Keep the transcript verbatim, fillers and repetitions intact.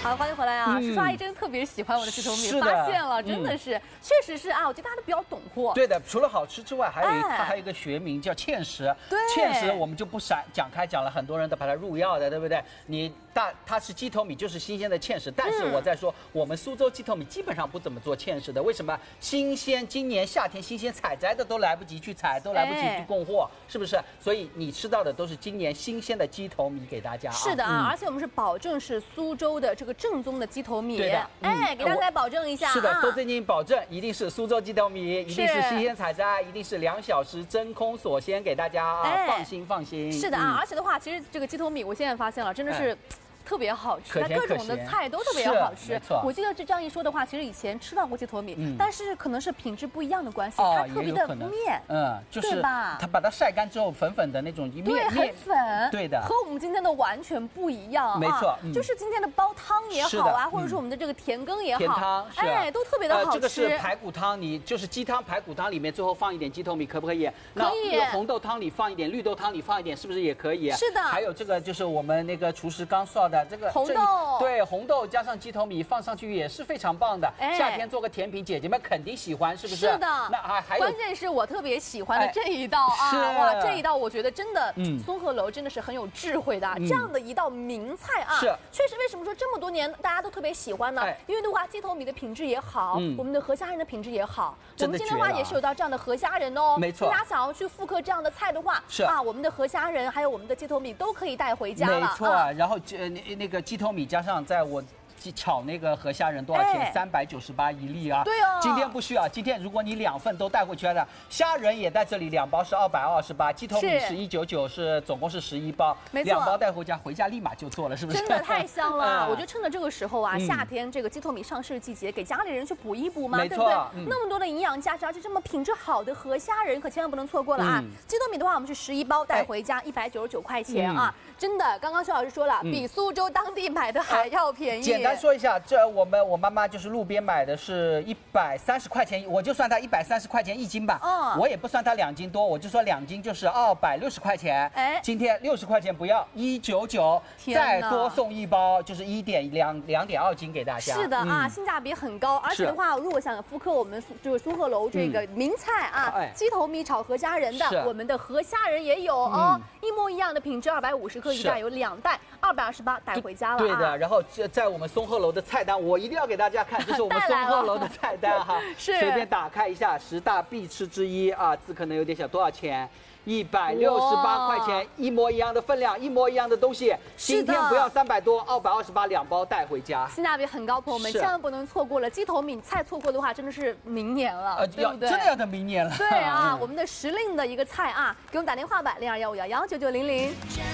好，欢迎回来啊！叔叔阿姨真的特别喜欢我的鸡头米，发现了，真的是，确实是啊，我觉得大家都比较懂货。 对的，除了好吃之外，还有一它还有一个学名叫芡实。对，芡实我们就不闪讲开讲了，很多人都把它入药的，对不对？你大它是鸡头米，就是新鲜的芡实。但是我在说，我们苏州鸡头米基本上不怎么做芡实的，为什么？新鲜，今年夏天新鲜采摘的都来不及去采，都来不及去供货，是不是？所以你吃到的都是今年新鲜的鸡头米给大家。 是的啊，而且我们是保证是苏州的这个正宗的鸡头米。对的，哎，给大家来保证一下。 是的，说真心保证，一定是苏州鸡头米，一定是新鲜采摘，一定是两小时真空锁鲜给大家啊，放心放心。 是的啊，而且的话，其实这个鸡头米，我现在发现了，真的是。特别好吃，各种的菜都特别好吃。我记得这样一说的话，其实以前吃到过鸡头米，嗯、但是可能是品质不一样的关系，哦、它特别的面， 嗯，就是吧？它把它晒干之后，粉粉的那种面， 对，很粉， 对的， 和我们今天的完全不一样。 没错， 嗯、就是今天的煲汤也好啊，或者说我们的这个甜羹也好， 甜汤， 哎，都特别的好吃。 呃、这个是排骨汤，你就是鸡汤排骨汤里面最后放一点鸡头米，可不可以？ 可以。 红豆汤里放一点，绿豆汤里放一点，是不是也可以？ 是的。 还有这个就是我们那个厨师刚说的这个红豆。 对，红豆加上鸡头米放上去也是非常棒的。哎、夏天做个甜品，姐姐们肯定喜欢，是不是？ 是的。 那还还有， 关键是我特别喜欢的这一道啊！ 哎、 哇，这一道我觉得真的，嗯，松鹤楼真的是很有智慧的、嗯、这样的一道名菜啊！ 是， 确实，为什么说这么多年大家都特别喜欢呢？哎、因为的话，鸡头米的品质也好，嗯、我们的河虾仁的品质也好。我们今天的话也是有到这样的河虾仁哦。 没错。 大家想要去复刻这样的菜的话， 是啊，我们的河虾仁还有我们的鸡头米都可以带回家了。 没错，啊、然后呃那那个鸡头米加上在我。炒那个河虾仁多少钱？三百九十八一粒啊！ 对哦， 今天不需要，今天如果你两份都带回去的，虾仁也在这里，两包是二百二十八，鸡头米是一九九，是总共是十一包， 没错， 两包带回家，回家立马就做了，是不是？ 真的太香了！我觉得趁着这个时候啊，夏天这个鸡头米上市季节，给家里人去补一补嘛，对不对？那么多的营养价值，而且这么品质好的河虾仁，可千万不能错过了啊！鸡头米的话，我们是十一包带回家，一百九十九块钱啊！真的，刚刚薛老师说了，比苏州当地买的还要便宜。 简单说一下，这。我们我妈妈就是路边买的是一百三十块钱，我就算它一百三十块钱一斤吧。嗯，我也不算它两斤多，我就说两斤就是二百六十块钱。哎，今天六十块钱不要，一九九，再多送一包，就是一点两两点二斤给大家。 是的啊，性价比很高，而且的话，如果想复刻我们就是松鹤楼这个名菜啊，鸡头米炒河虾仁的，我们的河虾仁也有哦，一模一样的品质，二百五十克一袋，有两袋，二百二十八带回家了。 对的，然后在我们松鹤楼的菜单。我一定要给大家看，这是我们松鹤楼的菜单哈， 是随便打开一下，十大必吃之一啊，字可能有点小，多少钱？一百六十八块钱，一模一样的分量，一模一样的东西。今天不要三百多，二百二十八两包带回家， 性价比很高，朋友们千万不能错过了。鸡头米菜错过的话，真的是明年了，呃、对不对？ 真的要等明年了。 对啊，我们的时令的一个菜啊，给我们打电话吧，零二幺五幺幺九九零零。